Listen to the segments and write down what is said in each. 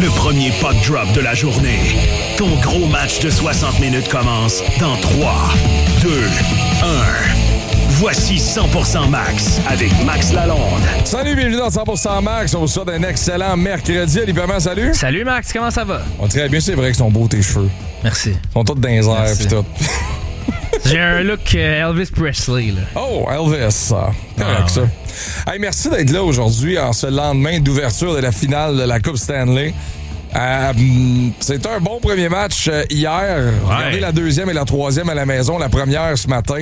Le premier puck drop de la journée. Ton gros match de 60 minutes commence dans 3, 2, 1. Voici 100% Max avec Max Lalonde. Salut, bienvenue dans 100% Max. On vous souhaite un excellent mercredi. Ali Perman, salut. Salut Max, comment ça va? On très bien, c'est vrai qu'ils sont beaux tes cheveux. Merci. Ils sont tous dans les airs pis tout. J'ai un look Elvis Presley, là. Oh, Elvis. Correct, ça. Hey, merci d'être là aujourd'hui en ce lendemain d'ouverture de la finale de la Coupe Stanley. C'était un bon premier match hier. Regardez la deuxième et la troisième à la maison, la première ce matin.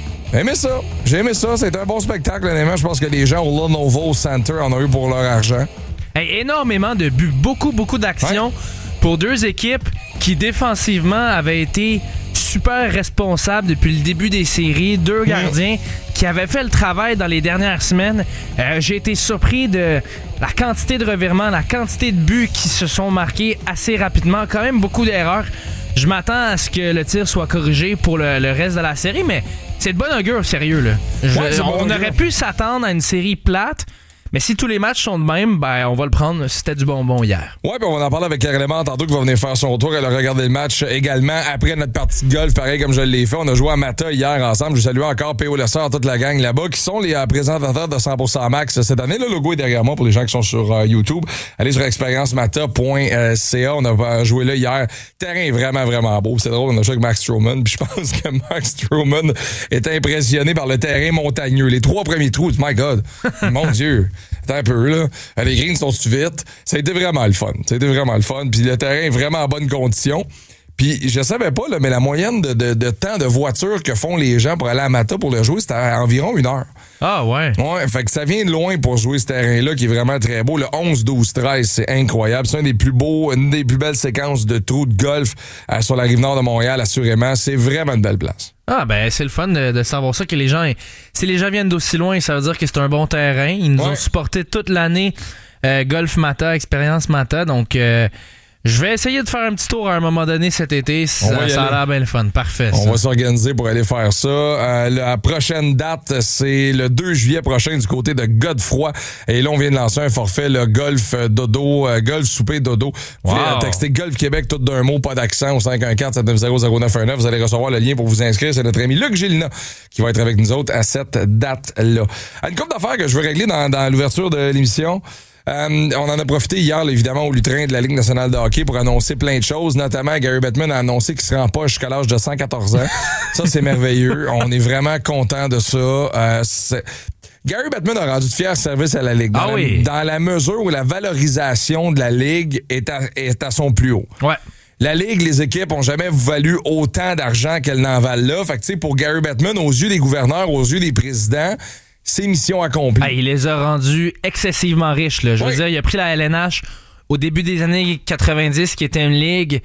J'ai aimé ça. C'était un bon spectacle, honnêtement. Je pense que les gens au Lenovo Center en ont eu pour leur argent. Hey, énormément de buts, beaucoup d'actions pour deux équipes qui défensivement avaient été super responsables depuis le début des séries. Deux gardiens qui avaient fait le travail dans les dernières semaines. J'ai été surpris de la quantité de revirements, la quantité de buts qui se sont marqués assez rapidement. Quand même beaucoup d'erreurs. Je m'attends à ce que le tir soit corrigé pour le reste de la série, mais c'est de bon augure, sérieux, là. On aurait pu s'attendre à une série plate, mais si tous les matchs sont de même, ben on va le prendre. C'était du bonbon hier. Ouais, puis on va en parler avec Caroline tantôt qui va venir faire son tour. Elle a regardé le match également après notre partie de golf, pareil comme je l'ai fait. On a joué à Mata hier ensemble. Je salue encore P.O. Lessard, toute la gang là-bas, qui sont les présentateurs de 100% Max cette année. Le logo est derrière moi pour les gens qui sont sur YouTube. Allez sur expériencemata.ca. On a joué là hier. Le terrain est vraiment, vraiment beau. C'est drôle, on a joué avec Max Stroman. Puis je pense que Max Stroman est impressionné par le terrain montagneux. Les 3 premiers trous, my God, mon Dieu. Attends un peu, là. Les greens sont-tu vite? Ça a été vraiment le fun. Puis le terrain est vraiment en bonne condition. Puis je savais pas, là, mais la moyenne de temps de voiture que font les gens pour aller à Mata pour le jouer, c'était à environ 1 heure. Ah ouais? Ouais, fait que ça vient de loin pour jouer ce terrain-là qui est vraiment très beau. Le 11, 12, 13, c'est incroyable. C'est une des plus belles séquences de trous de golf sur la rive nord de Montréal, assurément. C'est vraiment une belle place. Ah ben c'est le fun de savoir ça, que les gens, si les gens viennent d'aussi loin, ça veut dire que c'est un bon terrain. Ils nous ont supporté toute l'année Golf Mata, Expérience Mata, donc je vais essayer de faire un petit tour à un moment donné cet été. Ça a l'air bien le fun. Parfait. On va s'organiser pour aller faire ça. La prochaine date, c'est le 2 juillet prochain du côté de Godefroy. Et là, on vient de lancer un forfait, le Golf Dodo, Golf Souper Dodo. Vous pouvez texter Golf Québec, tout d'un mot, pas d'accent, au 514-790-0919. Vous allez recevoir le lien pour vous inscrire. C'est notre ami Luc Gélina qui va être avec nous autres à cette date-là. Une couple d'affaires que je veux régler dans l'ouverture de l'émission. On en a profité hier, là, évidemment, au lutrin de la Ligue nationale de hockey pour annoncer plein de choses. Notamment, Gary Bettman a annoncé qu'il serait en poche jusqu'à l'âge de 114 ans. Ça, c'est merveilleux. On est vraiment content de ça. Gary Bettman a rendu de fiers services à la Ligue. Dans la mesure où la valorisation de la Ligue est à son plus haut. Ouais. La Ligue, les équipes ont jamais valu autant d'argent qu'elles n'en valent là. Fait que, tu sais, pour Gary Bettman, aux yeux des gouverneurs, aux yeux des présidents, c'est mission accomplie. Il les a rendus excessivement riches, là. Je veux dire, il a pris la LNH au début des années 90, qui était une ligue,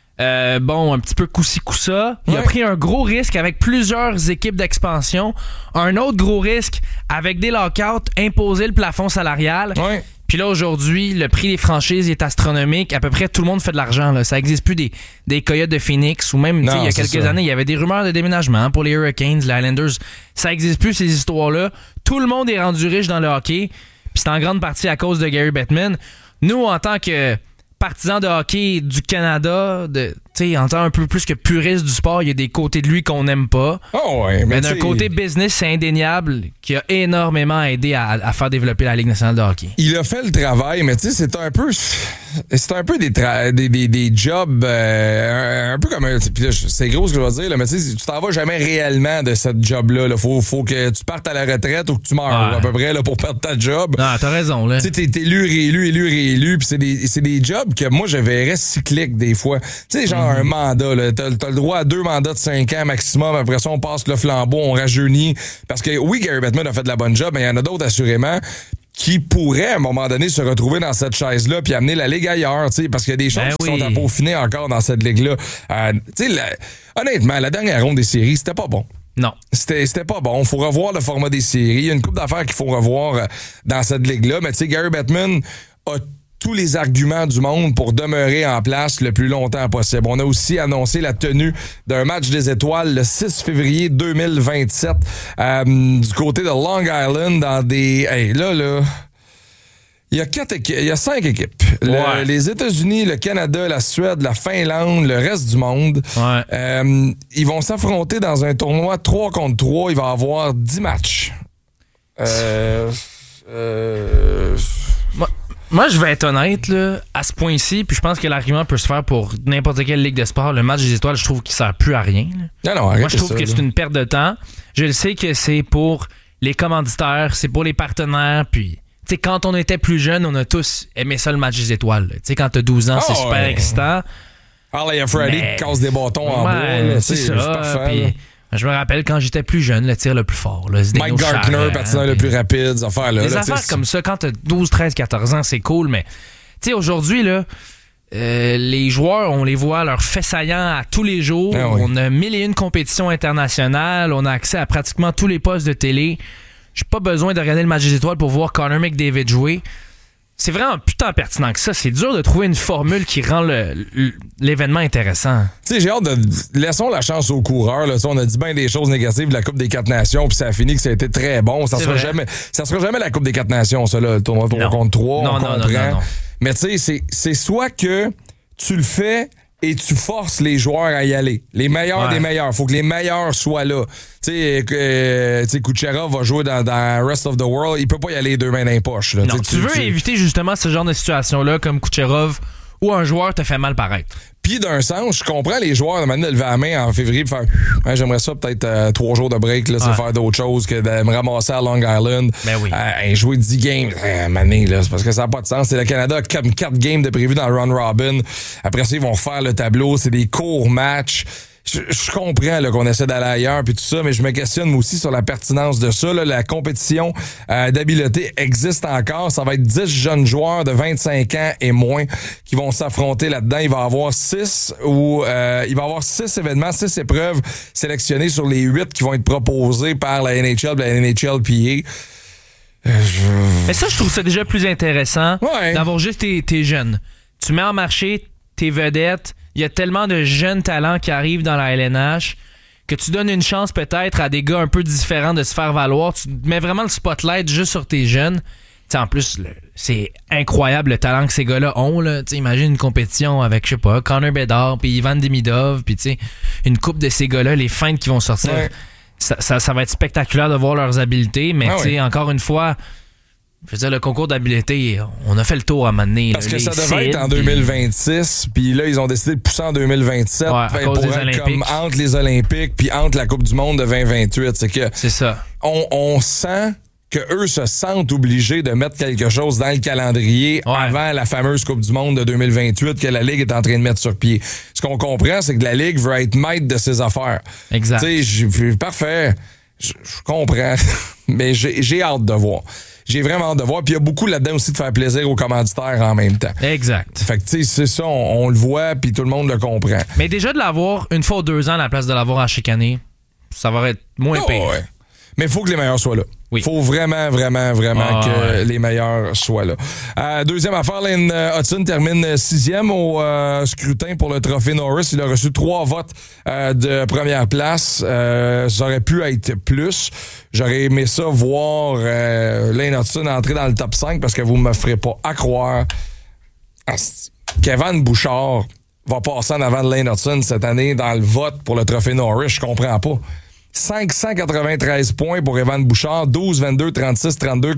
un petit peu coup-ci, coup-ça. Il a pris un gros risque avec plusieurs équipes d'expansion. Un autre gros risque avec des lockouts, imposer le plafond salarial. Ouais. Puis là, aujourd'hui, le prix des franchises est astronomique. À peu près tout le monde fait de l'argent, là. Ça n'existe plus des Coyotes de Phoenix ou même, il y a quelques années, il y avait des rumeurs de déménagement pour les Hurricanes, les Islanders. Ça n'existe plus, ces histoires-là. Tout le monde est rendu riche dans le hockey. Puis c'est en grande partie à cause de Gary Bettman. Nous, en tant que partisans de hockey du Canada, en tant un peu plus que puriste du sport, il y a des côtés de lui qu'on n'aime pas. Mais d'un côté business, c'est indéniable, qui a énormément aidé à faire développer la Ligue nationale de hockey. Il a fait le travail, mais tu sais, c'est un peu des jobs un peu comme puis là, c'est gros ce que je vais dire, là, mais tu sais, tu t'en vas jamais réellement de cette job-là. Là. Faut que tu partes à la retraite ou que tu meurs à peu près là, pour perdre ta job. Non, t'as raison. Là. Tu sais, t'es élu, puis c'est des jobs que moi je verrais cycliques des fois. Tu sais, genre un mandat, là, t'as le droit à 2 mandats de 5 ans maximum. Après ça, on passe le flambeau, on rajeunit. Parce que oui, Gary Bettman a fait de la bonne job, mais il y en a d'autres assurément qui pourraient à un moment donné se retrouver dans cette chaise-là puis amener la Ligue ailleurs, tu sais, parce qu'il y a des choses qui sont à peaufiner encore dans cette Ligue-là. Tu sais, honnêtement, la dernière ronde des séries, c'était pas bon. Non. C'était pas bon. Faut revoir le format des séries. Il y a une couple d'affaires qu'il faut revoir dans cette Ligue-là. Mais tu sais, Gary Bettman a tous les arguments du monde pour demeurer en place le plus longtemps possible. On a aussi annoncé la tenue d'un match des étoiles le 6 février 2027 du côté de Long Island dans des... Hey, là... Il y a 5 équipes. Ouais. Les États-Unis, le Canada, la Suède, la Finlande, le reste du monde. Ouais. Ils vont s'affronter dans un tournoi 3 contre 3. Il va y avoir 10 matchs. Moi, je vais être honnête, là, à ce point-ci, puis je pense que l'argument peut se faire pour n'importe quelle ligue de sport. Le match des étoiles, je trouve qu'il sert plus à rien. Non, moi, je trouve que c'est une perte de temps. Je le sais que c'est pour les commanditaires, c'est pour les partenaires, puis... Tu sais, quand on était plus jeune, on a tous aimé ça, le match des étoiles. Tu sais, quand t'as 12 ans, c'est super excitant. Harley et Freddy casse des bâtons en bois. C'est ça. Puis, je me rappelle quand j'étais plus jeune, le tir le plus fort. Là, Mike Gartner, patineur le plus rapide, des affaires. Des affaires comme ça, quand t'as 12, 13, 14 ans, c'est cool, mais tu sais, aujourd'hui, là, les joueurs, on les voit, leurs faits saillants à tous les jours. Ah oui. On a 1001 compétitions internationales. On a accès à pratiquement tous les postes de télé. J'ai pas besoin de regarder le match des étoiles pour voir Connor McDavid jouer. C'est vraiment putain pertinent que ça. C'est dur de trouver une formule qui rend l'événement intéressant. Tu sais, j'ai hâte de... Laissons la chance aux coureurs. Là. On a dit bien des choses négatives de la Coupe des 4 Nations, puis ça a fini que ça a été très bon. Ça sera jamais la Coupe des 4 Nations, ça, là, le tournoi 3 contre 3. On comprend. Non. Mais tu sais, c'est soit que tu le fais et tu forces les joueurs à y aller. Les meilleurs des meilleurs. Faut que les meilleurs soient là. Tu sais, Kucherov va jouer dans Rest of the World. Il peut pas y aller 2 mains dans les poches. Là. Non, tu veux éviter justement ce genre de situation-là comme Kucherov où un joueur te fait mal paraître. Puis d'un sens, je comprends les joueurs de maintenant de lever la main en février et faire j'aimerais ça peut-être 3 jours de break, là, c'est faire d'autres choses que de me ramasser à Long Island. Ben oui. Jouer 10 games, mané, là, c'est parce que ça n'a pas de sens. C'est le Canada qui a 4 games de prévu dans le round robin. Après ça, ils vont refaire le tableau. C'est des courts matchs. Je comprends là, qu'on essaie d'aller ailleurs puis tout ça, mais je me questionne moi aussi sur la pertinence de ça. Là. La compétition d'habileté existe encore. Ça va être 10 jeunes joueurs de 25 ans et moins qui vont s'affronter là-dedans. Il va y avoir 6 événements, 6 épreuves sélectionnées sur les 8 qui vont être proposées par la NHL et la NHLPA. Mais ça, je trouve ça déjà plus intéressant d'avoir juste tes jeunes. Tu mets en marché tes vedettes. Il y a tellement de jeunes talents qui arrivent dans la LNH que tu donnes une chance peut-être à des gars un peu différents de se faire valoir. Tu mets vraiment le spotlight juste sur tes jeunes. T'sais, en plus, c'est incroyable le talent que ces gars-là ont. Là. Imagine une compétition avec, je sais pas, Connor Bedard, puis Ivan Demidov, puis une coupe de ces gars-là, les feintes qui vont sortir. Ouais. Ça va être spectaculaire de voir leurs habiletés, mais encore une fois... Je veux dire, le concours d'habileté, on a fait le tour à un moment donné. Parce que ça devait être en 2026, puis là, ils ont décidé de pousser en 2027 pour être comme entre les Olympiques puis entre la Coupe du Monde de 2028. C'est ça. On sent que eux se sentent obligés de mettre quelque chose dans le calendrier avant la fameuse Coupe du Monde de 2028 que la Ligue est en train de mettre sur pied. Ce qu'on comprend, c'est que la Ligue veut être maître de ses affaires. Exact. Parfait. Je comprends, mais j'ai hâte de voir. J'ai vraiment hâte de voir. Puis il y a beaucoup là-dedans aussi de faire plaisir aux commanditaires en même temps. Exact. Fait que tu sais, c'est ça, on le voit, puis tout le monde le comprend. Mais déjà de l'avoir une fois ou 2 ans à la place de l'avoir à chaque année, ça va être moins pire. Ouais. Mais il faut que les meilleurs soient là. Il faut vraiment que les meilleurs soient là. Deuxième affaire, Lane Hutson termine 6e au scrutin pour le trophée Norris. Il a reçu 3 votes de première place. Ça aurait pu être plus. J'aurais aimé ça voir Lane Hutson entrer dans le top 5 parce que vous me ferez pas à croire qu'Evan Bouchard va passer en avant de Lane Hutson cette année dans le vote pour le trophée Norris. Je comprends pas. 593 points pour Evan Bouchard, 12, 22, 36, 32,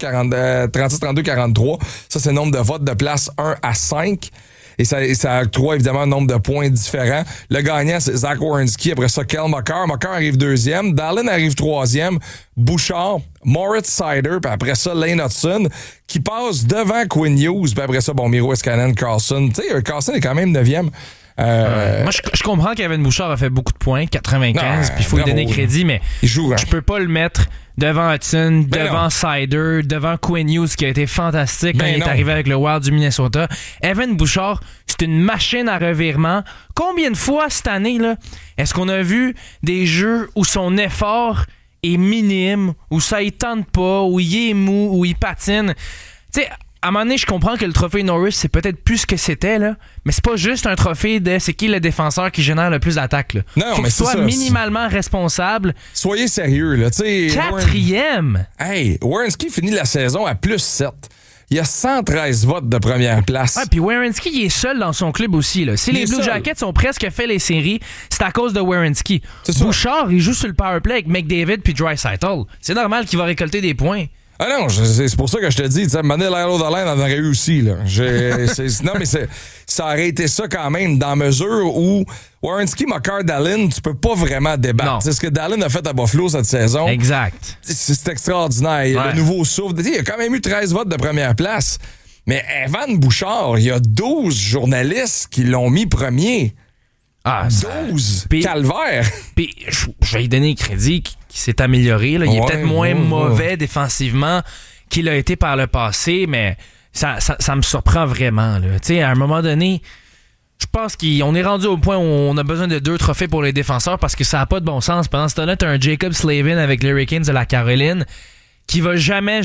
43. Ça, c'est le nombre de votes de place 1 à 5. Et ça octroie évidemment un nombre de points différents. Le gagnant, c'est Zach Werenski. Après ça, Kel Makar. Makar arrive 2e. Dallin arrive 3e. Bouchard, Moritz Seider. Puis après ça, Lane Hutson, qui passe devant Quinn Hughes. Puis après ça, Miro Heiskanen, Carlson. Tu sais, Carlson est quand même 9e. Moi, je comprends qu'Evan Bouchard a fait beaucoup de points, 95, puis il faut lui donner crédit, mais je peux pas le mettre devant Hudson, devant Seider, devant Quinn Hughes, qui a été fantastique quand il est arrivé avec le Wild du Minnesota. Evan Bouchard, c'est une machine à revirement. Combien de fois cette année, là, est-ce qu'on a vu des jeux où son effort est minime, où ça y tente pas, où il est mou, où il patine? Tu sais, à un moment donné, je comprends que le trophée Norris, c'est peut-être plus ce que c'était, là, mais c'est pas juste un trophée de c'est qui le défenseur qui génère le plus d'attaques. Là. Non, faut mais qu'il soit minimalement responsable. Soyez sérieux, là. 4e! Hey, Werenski finit la saison à plus 7. Il y a 113 votes de première place. Ouais, puis Werenski, il est seul dans son club aussi. Là. Si les Blue Jackets ont presque fait les séries, c'est à cause de Werenski. Bouchard, il joue sur le powerplay avec McDavid puis Draisaitl. C'est normal qu'il va récolter des points. Ah non, c'est pour ça que je te dis, tu sais, Mané Lyle Line en aurait eu aussi, là. Non, mais ça aurait été ça quand même, dans mesure où Werenski, Makar, Dallin, tu peux pas vraiment débattre. C'est ce que Dallin a fait à Buffalo cette saison. Exact. C'est extraordinaire. Ouais. Le nouveau souffle. Il y a quand même eu 13 votes de première place. Mais Evan Bouchard, il y a 12 journalistes qui l'ont mis premier. Ah, 12! Calvaire! Puis, je vais lui donner crédit qui s'est amélioré. Là. Il est peut-être moins mauvais défensivement qu'il a été par le passé, mais ça me surprend vraiment. Tu sais, à un moment donné, je pense qu'on est rendu au point où on a besoin de 2 trophées pour les défenseurs parce que ça n'a pas de bon sens. Pendant ce temps-là, tu as un Jacob Slavin avec les Hurricanes de la Caroline qui va jamais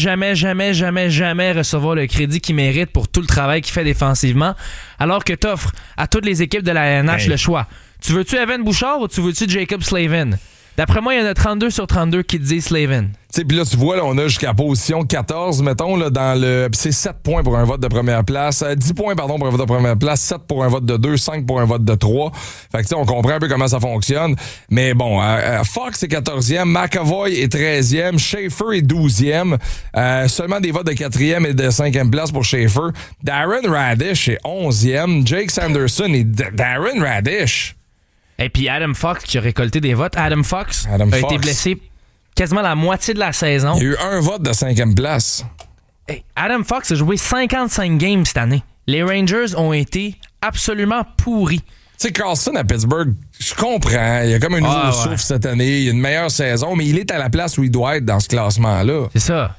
recevoir le crédit qu'il mérite pour tout le travail qu'il fait défensivement, alors que t'offres à toutes les équipes de la LNH le choix. Tu veux-tu Evan Bouchard ou tu veux-tu Jacob Slavin? D'après moi, il y en a 32 sur 32 qui te disent Slavin. Puis là, tu vois, là, on a jusqu'à position 14, mettons, là, dans le. Puis c'est 7 points pour un vote de première place. 10 points, pardon, pour un vote de première place, 7 pour un vote de 2, 5 pour un vote de 3. Fait que, tu sais, on comprend un peu comment ça fonctionne. Mais bon, Fox est 14e, McAvoy est 13e, Schaefer est 12e. Seulement des votes de 4e et de 5e place pour Schaefer. Darren Radish est 11e. Jake Sanderson et Darren Radish. Et puis Adam Fox qui a récolté des votes. Adam Fox a été blessé quasiment la moitié de la saison. Il y a eu un vote de 5e place. Hey, Adam Fox a joué 55 games cette année. Les Rangers ont été absolument pourris. Tu sais, Carlson à Pittsburgh, je comprends. Il y a comme un nouveau souffle cette année. Il y a une meilleure saison, mais il est à la place où il doit être dans ce classement-là. C'est ça.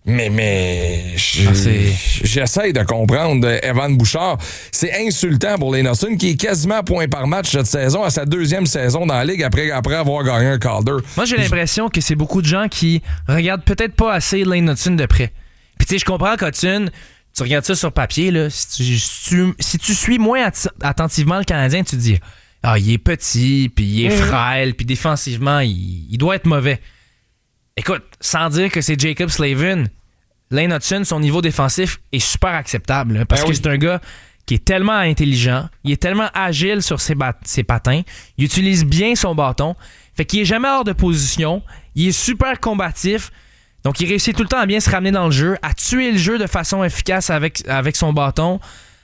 Mais j'essaie de comprendre Evan Bouchard. C'est insultant pour Lane Hutson qui est quasiment à point par match cette saison, à sa 2e saison dans la Ligue après avoir gagné un Calder. Moi, j'ai l'impression que c'est beaucoup de gens qui regardent peut-être pas assez Lane Hutson de près. Puis tu sais, je comprends qu'Hutson, tu regardes ça sur papier, là, si tu suis moins attentivement le Canadien, tu te dis « Ah, il est petit, puis il est frêle, puis défensivement, il doit être mauvais. » Écoute, sans dire que c'est Jacob Slavin, Lane Hutson, son niveau défensif est super acceptable. Hein, parce que c'est un gars qui est tellement intelligent, il est tellement agile sur ses patins, il utilise bien son bâton, fait qu'il est jamais hors de position, il est super combatif, donc il réussit tout le temps à bien se ramener dans le jeu, à tuer le jeu de façon efficace avec son bâton.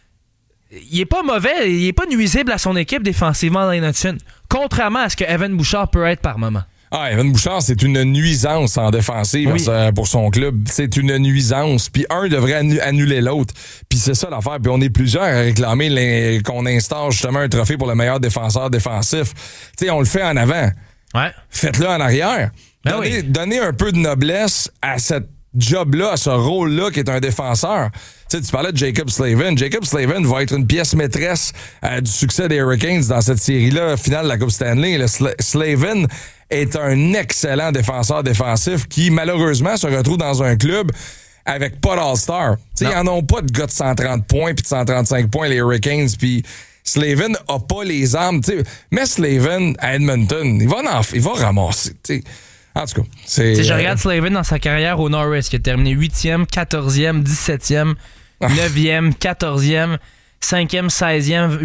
Il est pas mauvais, il est pas nuisible à son équipe défensivement, Lane Hutson, contrairement à ce que Evan Bouchard peut être par moment. Ah, Evan Bouchard, c'est une nuisance en défensive pour son club. C'est une nuisance. Puis un devrait annuler l'autre. Puis c'est ça l'affaire. Puis on est plusieurs à réclamer qu'on instaure justement un trophée pour le meilleur défenseur défensif. Tu sais, on le fait en avant. Ouais. Faites-le en arrière. Donnez un peu de noblesse à cette job-là, à ce rôle-là qui est un défenseur. Tu sais, tu parlais de Jacob Slavin. Jacob Slavin va être une pièce maîtresse du succès des Hurricanes dans cette série-là, finale de la Coupe Stanley. Slavin est un excellent défenseur défensif qui, malheureusement, se retrouve dans un club avec pas d'All-Star. Tu sais, ils n'en ont pas de gars de 130 points puis de 135 points, les Hurricanes, puis Slavin a pas les armes. Tu sais, mais Slavin à Edmonton, il va ramasser, tu sais. En tout cas, c'est... Je regarde Slavin dans sa carrière au Norris, qui a terminé 8e, 14e, 17e, 9e, 14e, 5e, 16e,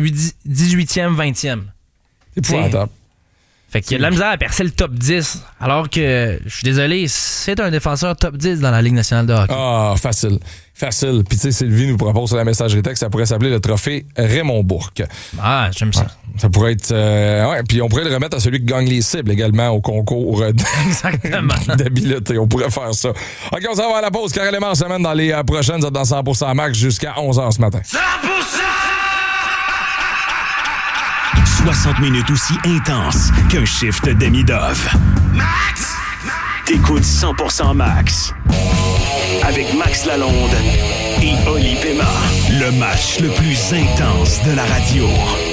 18e, 20e. C'est épouvantable. Fait qu'il y a de la misère à percer le top 10, alors que, je suis désolé, c'est un défenseur top 10 dans la Ligue nationale de hockey. Ah, facile. Puis tu sais, Sylvie nous propose sur la messagerie texte, ça pourrait s'appeler le trophée Raymond Bourque. Ah, j'aime ça. Ça pourrait être... puis on pourrait le remettre à celui qui gagne les cibles également au concours d'habileté. On pourrait faire ça. OK, on s'en va à la pause. Carrément en semaine dans les prochaines, dans 100% Max jusqu'à 11h ce matin. 100%! 60 minutes aussi intenses qu'un shift demi-dove. Max! T'écoutes 100% Max. Avec Max Lalonde et Oli Pema. Le match le plus intense de la radio.